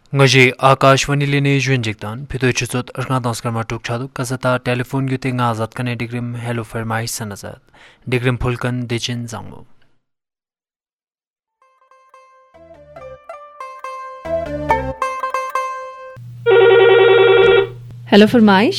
Ngaji Akashwani ne Junjiktan, Pituchut Arnadaskar Tukchadu, Kazata, telephone Guting Azat Kane Digrim, Hello for my Sanazat, Digrim Pulkan, Dichin Zango. Hello फरमाइश।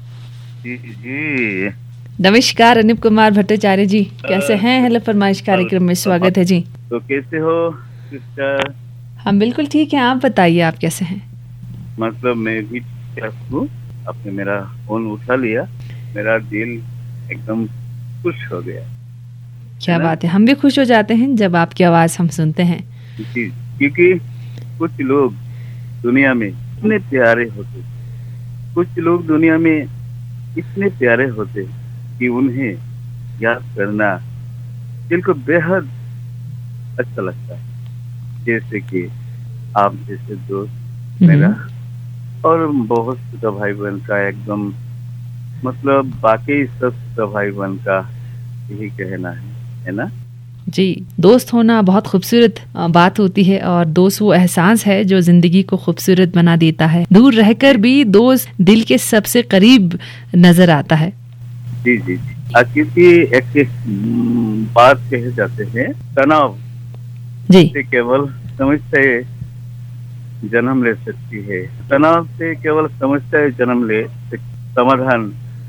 जी नमस्कार अनिप कुमार भट्टाचार्य जी, कैसे हैं? Hello फरमाइश कार्यक्रम में स्वागत है जी। तो कैसे हो सिस्टर? हम बिल्कुल ठीक हैं, आप बताइए आप कैसे हैं? मतलब मैं भी ठीक हूँ। आपने मेरा फोन उठा लिया, मेरा दिल एकदम खुश हो गया। क्या बात है, हम भी खुश हो जाते हैं जब आपकी आवाज़ हम सुनते हैं। जी, क्योंकि कुछ लोग दुनिया में इतने प्यारे होते, कुछ लोग दुनिया में इतने प्यारे होते कि उन्हें याद करना दिल को बेहद अच्छा लगता है। जैसे कि आप जैसे दोस्त मेरा और बहुत छोटा भाई बहन का एकदम मतलब बाकी सब छोटा भाई बहन का यही कहना है ना? जी, दोस्त होना बहुत खूबसूरत बात होती है और दोस्त वो एहसास है जो जिंदगी को खूबसूरत बना देता है। दूर रहकर भी दोस्त दिल के सबसे करीब नजर आता है। जी जी जी, क्योंकि एक बात कहे जाते हैं, तनाव जी से केवल समस्याएं जन्म ले सकती है, तनाव से केवल समस्याएं जन्म ले समाधान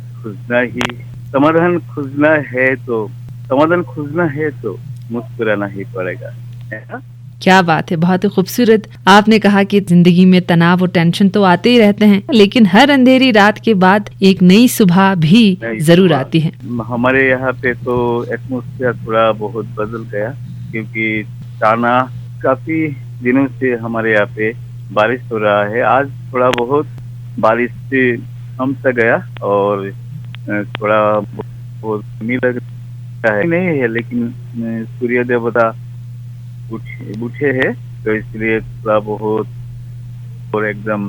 खोजना है तो मुस्कुराना ही पड़ेगा, है ना? क्या बात है, बहुत ही खूबसूरत। आपने कहा कि जिंदगी में तनाव और टेंशन तो आते ही रहते हैं, लेकिन हर अंधेरी रात के बाद एक नई सुबह भी जरूर आती है। हमारे यहाँ पे तो एटमॉस्फेयर थोड़ा बहुत बदल गया, क्योंकि टाना काफी दिनों से हमारे यहाँ पे बारिश हो रहा है। आज थोड़ा बहुत बारिश से थम सा गया और थोड़ा बहुत गर्मी लग है नहीं है, लेकिन सूर्य देवता उठे है, तो इसलिए थोड़ा बहुत और एकदम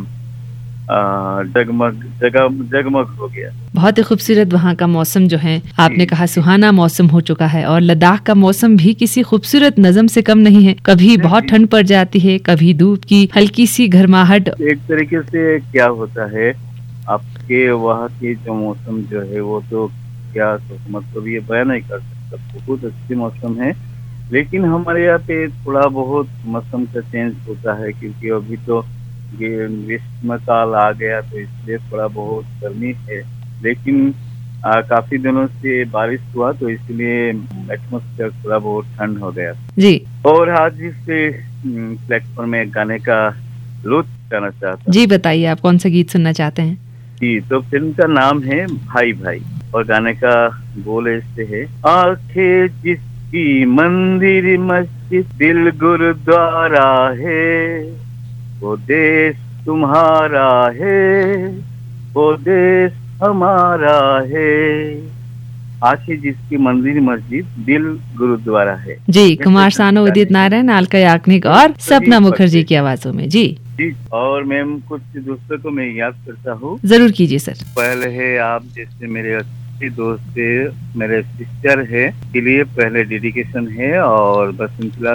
जगमग हो गया। बहुत ही खूबसूरत वहाँ का मौसम जो है, आपने कहा सुहाना मौसम हो चुका है और लद्दाख का मौसम भी किसी खूबसूरत नज़म से कम नहीं है। कभी बहुत ठंड पड़ जाती है, कभी धूप की हल्की सी गर्माहट। एक तरीके से क्या होता है, आपके वहाँ के जो मौसम जो है वो तो क्या मतलब ये बयान नहीं कर सकता, बहुत अच्छी मौसम है। लेकिन हमारे यहाँ पे थोड़ा बहुत मौसम का चेंज होता है, क्योंकि अभी तो ग्रीष्म काल आ गया, तो इसलिए थोड़ा बहुत गर्मी है। लेकिन काफी दिनों से बारिश हुआ, तो इसलिए एटमॉस्फेयर थोड़ा बहुत ठंड हो गया जी। और आज इस प्लेटफॉर्म में गाने का लुत्फ उठाना चाहता जी, बताइए आप कौन सा गीत सुनना चाहते हैं? जी, तो फिल्म का नाम है भाई भाई और गाने का बोल ऐसे है, आंखें जिसकी मंदिर मस्जिद दिल गुरुद्वारा है, वो देश तुम्हारा है, वो देश हमारा है। आंखें जिसकी मंदिर मस्जिद दिल गुरुद्वारा है। जी, कुमार सानू, उदित नारायण, अलका याग्निक और सपना मुखर्जी की आवाजों में। जी जी, और मैम कुछ दोस्तों को मैं याद करता हूँ। जरूर कीजिए सर। पहले है आप जैसे मेरे अच्छे दोस्त है, मेरे सिस्टर है, के लिए पहले डेडिकेशन है और बसंत